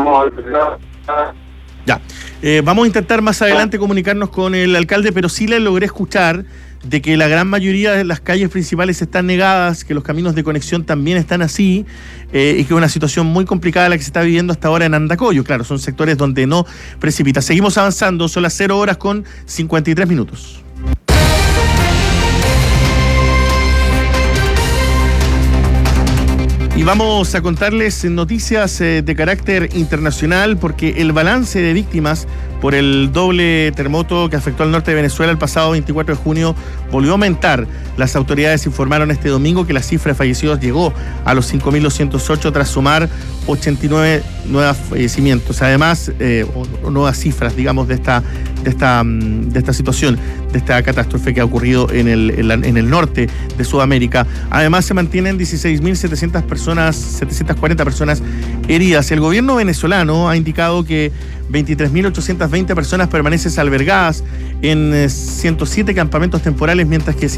tenemos... Ya, vamos a intentar más adelante comunicarnos con el alcalde, pero sí le logré escuchar de que la gran mayoría de las calles principales están negadas, que los caminos de conexión también están así, y que es una situación muy complicada la que se está viviendo hasta ahora en Andacollo. Claro, son sectores donde no precipita. Seguimos avanzando, son las 0 horas con 53 minutos. Y vamos a contarles noticias de carácter internacional, porque el balance de víctimas por el doble terremoto que afectó al norte de Venezuela el pasado 24 de junio volvió a aumentar. Las autoridades informaron este domingo que la cifra de fallecidos llegó a los 5.208 tras sumar 89 nuevos fallecimientos. Además, nuevas cifras, digamos, de esta situación, de esta catástrofe que ha ocurrido en el norte de Sudamérica. Además, se mantienen 16.700 personas, 740 personas heridas. El gobierno venezolano ha indicado que 23.820 personas permanecen albergadas en 107 campamentos temporales, mientras que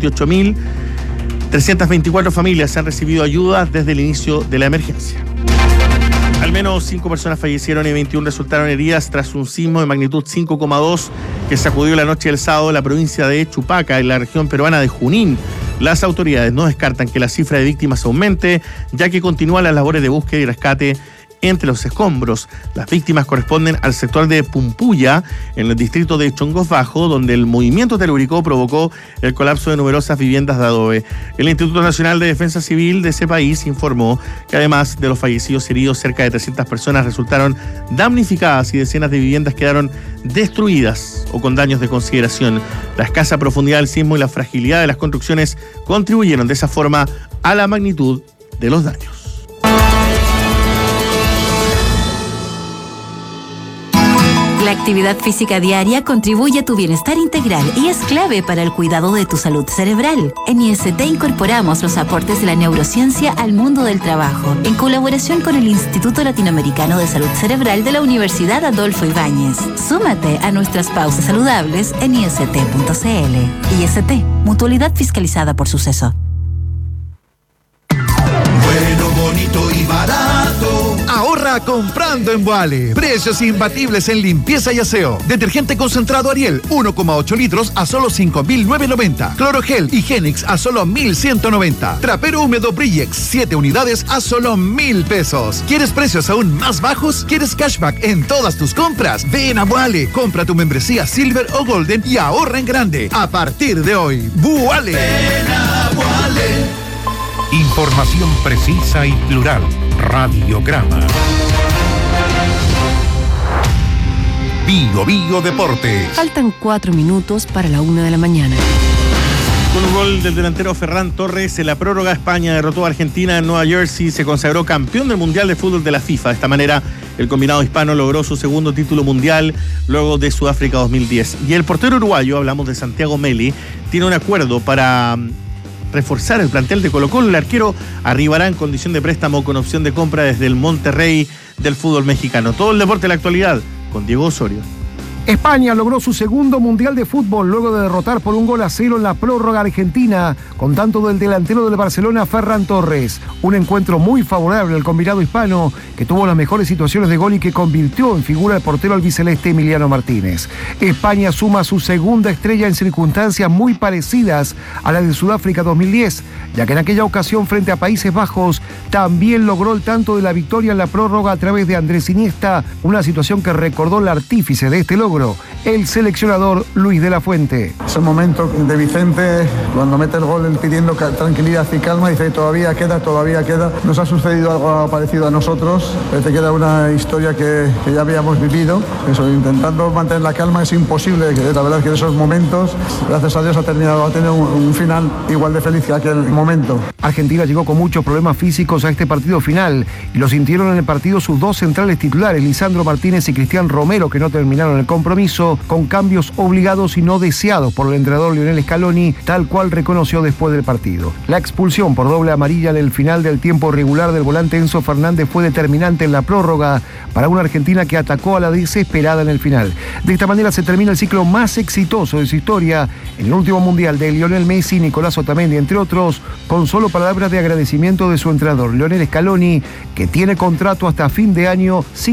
128.324 familias han recibido ayuda desde el inicio de la emergencia. Al menos 5 personas fallecieron y 21 resultaron heridas tras un sismo de magnitud 5,2 que sacudió la noche del sábado la provincia de Chupaca, en la región peruana de Junín. Las autoridades no descartan que la cifra de víctimas aumente, ya que continúan las labores de búsqueda y rescate entre los escombros. Las víctimas corresponden al sector de Pumpuya, en el distrito de Chongos Bajo, donde el movimiento telúrico provocó el colapso de numerosas viviendas de adobe. El Instituto Nacional de Defensa Civil de ese país informó que además de los fallecidos heridos, cerca de 300 personas resultaron damnificadas y decenas de viviendas quedaron destruidas o con daños de consideración. La escasa profundidad del sismo y la fragilidad de las construcciones contribuyeron de esa forma a la magnitud de los daños. La actividad física diaria contribuye a tu bienestar integral y es clave para el cuidado de tu salud cerebral. En IST incorporamos los aportes de la neurociencia al mundo del trabajo, en colaboración con el Instituto Latinoamericano de Salud Cerebral de la Universidad Adolfo Ibáñez. Súmate a nuestras pausas saludables en ist.cl. IST, mutualidad fiscalizada por Suceso. Bueno, bonito y barato. Ahorra comprando en Boale. Precios imbatibles en limpieza y aseo. Detergente concentrado Ariel, 1,8 litros a solo 5.990. Clorogel Higienix a solo 1.190. Trapero húmedo Brillex, 7 unidades a solo 1.000 pesos. ¿Quieres precios aún más bajos? ¿Quieres cashback en todas tus compras? Ven a Boale. Compra tu membresía Silver o Golden y ahorra en grande. A partir de hoy, Boale. Ven a Boale. Información precisa y plural. Radiograma. Bio Bio Deportes. Faltan 4 minutos para la 1 de la mañana. Con un gol del delantero Ferran Torres, en la prórroga España derrotó a Argentina en Nueva Jersey y se consagró campeón del Mundial de Fútbol de la FIFA. De esta manera, el combinado hispano logró su segundo título mundial luego de Sudáfrica 2010. Y el portero uruguayo, hablamos de Santiago Meli, tiene un acuerdo para reforzar el plantel de Colo-Colo. El arquero arribará en condición de préstamo con opción de compra desde el Monterrey del fútbol mexicano. Todo el deporte de la actualidad con Diego Osorio. España logró su segundo Mundial de Fútbol luego de derrotar por 1-0 en la prórroga argentina, con tanto del delantero del Barcelona, Ferran Torres. Un encuentro muy favorable al combinado hispano, que tuvo las mejores situaciones de gol y que convirtió en figura de portero albiceleste Emiliano Martínez. España suma su segunda estrella en circunstancias muy parecidas a la de Sudáfrica 2010, ya que en aquella ocasión frente a Países Bajos también logró el tanto de la victoria en la prórroga a través de Andrés Iniesta, una situación que recordó el artífice de este logro, el seleccionador Luis de la Fuente. Es el momento de Vicente, cuando mete el gol, él pidiendo tranquilidad y calma, dice todavía queda. Nos ha sucedido algo parecido a nosotros, te queda una historia que ya habíamos vivido. Eso, intentando mantener la calma es imposible, la verdad es que en esos momentos, gracias a Dios, ha tenido un final igual de feliz que aquel momento. Argentina llegó con muchos problemas físicos a este partido final y lo sintieron en el partido sus dos centrales titulares, Lisandro Martínez y Cristian Romero, que no terminaron el compromiso, con cambios obligados y no deseados por el entrenador Lionel Scaloni, tal cual reconoció después del partido. La expulsión por doble amarilla en el final del tiempo regular del volante Enzo Fernández fue determinante en la prórroga para una Argentina que atacó a la desesperada en el final. De esta manera se termina el ciclo más exitoso de su historia en el último mundial de Lionel Messi, Nicolás Otamendi, entre otros, con solo palabras de agradecimiento de su entrenador Lionel Scaloni, que tiene contrato hasta fin de año sin